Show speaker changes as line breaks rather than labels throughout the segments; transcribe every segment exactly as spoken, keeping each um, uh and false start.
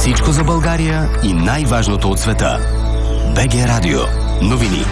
Всичко за България и най-важното от света. БГ Радио. Новини.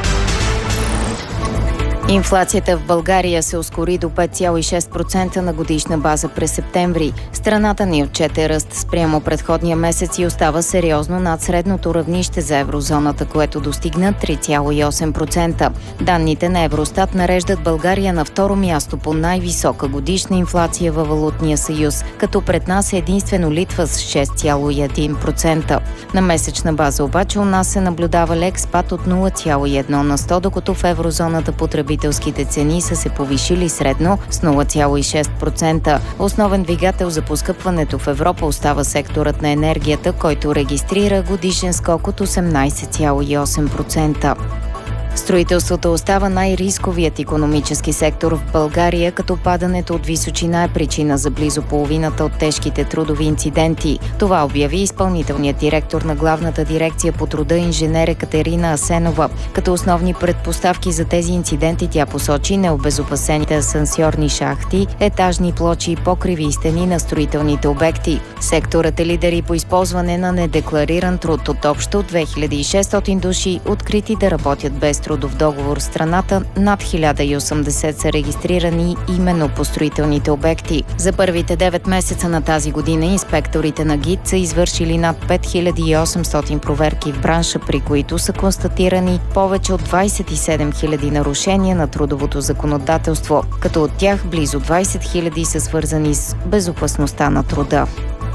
Инфлацията в България се ускори до пет цяло и шест процента на годишна база през септември. Страната ни отчете ръст спрямо предходния месец и остава сериозно над средното равнище за еврозоната, което достигна три цяло и осем процента. Данните на Евростат нареждат България на второ място по най-висока годишна инфлация във Валутния съюз, като пред нас е единствено Литва с шест цяло и един процента. На месечна база обаче у нас се наблюдава лек спад от нула цяло и едно на сто, докато в еврозоната потребителските цени са се повишили средно с нула цяло и шест процента. Основен двигател за поскъпването в Европа остава секторът на енергията, който регистрира годишен скок от осемнайсет цяло и осем процента. Строителството остава най-рисковият икономически сектор в България, като падането от височина е причина за близо половината от тежките трудови инциденти. Това обяви изпълнителният директор на Главната дирекция по труда инженер Екатерина Асенова. Като основни предпоставки за тези инциденти тя посочи необезопасените асансьорни шахти, етажни плочи и покриви и стени на строителните обекти. Секторът е лидер и по използване на недеклариран труд. От общо две хиляди и шестстотин души, открити да работят без трудов договор в страната, над хиляда и осемдесет са регистрирани именно по строителните обекти. За първите девет месеца на тази година инспекторите на ГИТ са извършили над пет хиляди и осемстотин проверки в бранша, при които са констатирани повече от двайсет и седем хиляди нарушения на трудовото законодателство, като от тях близо двайсет хиляди са свързани с безопасността на труда.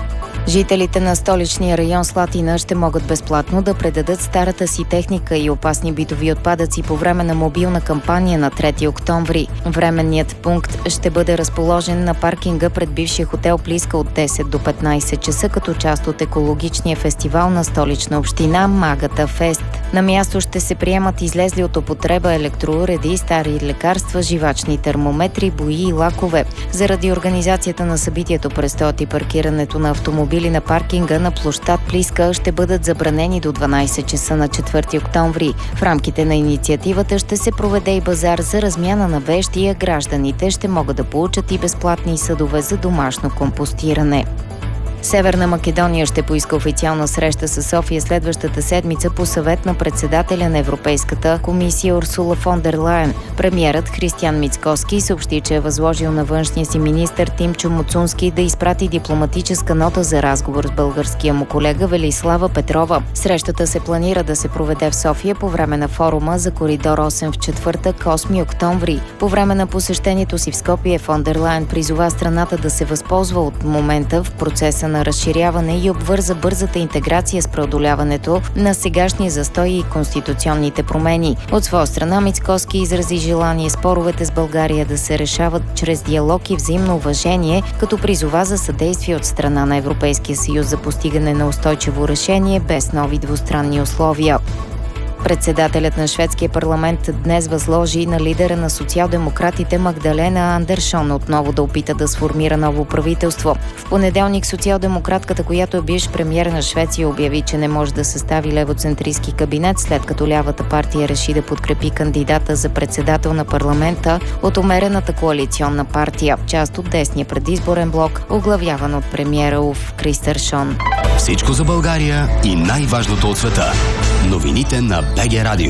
Жителите на столичния район Слатина ще могат безплатно да предадат старата си техника и опасни битови отпадъци по време на мобилна кампания на трети октомври. Временният пункт ще бъде разположен на паркинга пред бившия хотел Плиска от десет до петнайсет часа като част от екологичния фестивал на Столична община Магата Фест. На място ще се приемат излезли от употреба електроуреди, стари лекарства, живачни термометри, бои и лакове. Заради организацията на събитието предстоят и паркирането на автомобили на паркинга на площад Плиска ще бъдат забранени до дванайсет часа на четвърти октомври. В рамките на инициативата ще се проведе и базар за размяна на вещи, а гражданите ще могат да получат и безплатни съдове за домашно компостиране. Северна Македония ще поиска официална среща с София следващата седмица по съвет на председателя на Европейската комисия Урсула фон дер Лайен. Премиерът Християн Мицкоски съобщи, че е възложил на външния си министър Тимчо Муцунски да изпрати дипломатическа нота за разговор с българския му колега Велислава Петрова. Срещата се планира да се проведе в София по време на форума за Коридор осем в четвъртък, осми октомври. По време на посещението си в Скопие фон дер Лайен призова страната да се възползва от момента в процеса на разширяване и обвърза бързата интеграция с преодоляването на сегашния застой и конституционните промени. От своя страна Мицкоски изрази желание споровете с България да се решават чрез диалог и взаимно уважение, като призова за съдействие от страна на Европейския съюз за постигане на устойчиво решение без нови двустранни условия. Председателят на шведския парламент днес възложи на лидера на социал-демократите Магдалена Андершон отново да опита да сформира ново правителство. В понеделник социал-демократката, която е бивш премиер на Швеция, обяви, че не може да състави левоцентристски кабинет, след като лявата партия реши да подкрепи кандидата за председател на парламента от умерената коалиционна партия, част от десния предизборен блок, оглавяван от премиера Улф Кристершон.
Всичко за България и най-важното от света. Новините на БГ Радио.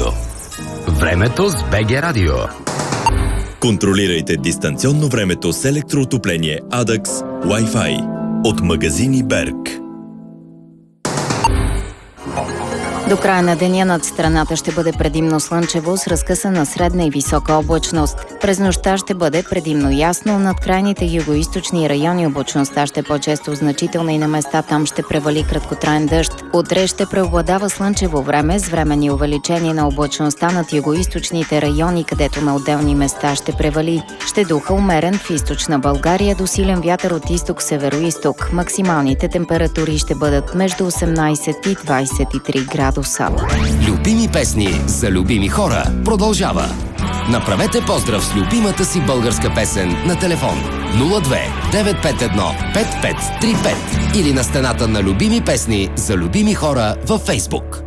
Времето с БГ Радио.
Контролирайте дистанционно времето с електроотопление Адакс Wi-Fi от магазини Берг.
До края на деня над страната ще бъде предимно слънчево с разкъсана средна и висока облачност. През нощта ще бъде предимно ясно, над крайните югоизточни райони облачността ще е по-често значителна и на места там ще превали краткотраен дъжд. Утре ще преобладава слънчево време с временни увеличения на облачността над югоизточните райони, където на отделни места ще превали. Ще духа умерен в източна България до силен вятър от изток-североизток. Максималните температури ще бъдат между осемнайсет и двайсет и три градуса.
Любими песни за любими хора продължава. Направете поздрав с любимата си българска песен на телефон нула две девет пет едно пет пет три пет или на стената на любими песни за любими хора във Фейсбук.